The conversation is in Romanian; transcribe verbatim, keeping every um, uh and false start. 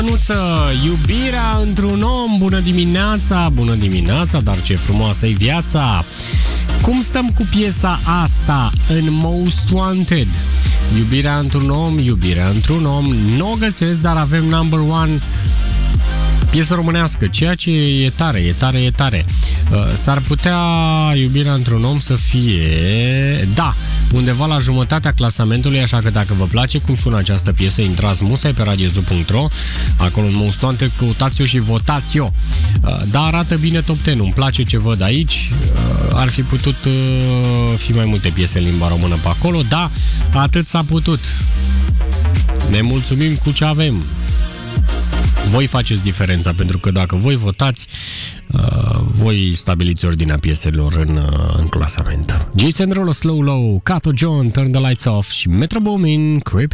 Nuță, iubirea într-un om, bună dimineața, bună dimineața, dar ce frumoasă e viața. Cum stăm cu piesa asta în Most Wanted? Iubirea într-un om, iubirea într-un om, nu o găsesc, dar avem number one, piesă românească, ceea ce e tare, e tare, e tare. S-ar putea iubirea într-un om să fie, da, undeva la jumătatea clasamentului, așa că dacă vă place cum sună această piesă, intrați musai pe radiozu punct ro, acolo în Most Wanted, căutați-o și votați-o. Da, arată bine top zece, îmi place ce văd aici, ar fi putut fi mai multe piese în limba română pe acolo, da, atât s-a putut. Ne mulțumim cu ce avem. Voi faceți diferența, pentru că dacă voi votați, uh, voi stabiliți ordinea pieselor în, uh, în clasament. Jason Derulo, Slow Low, Kato John, Turn the Lights Off și Metro Boomin, Creepy.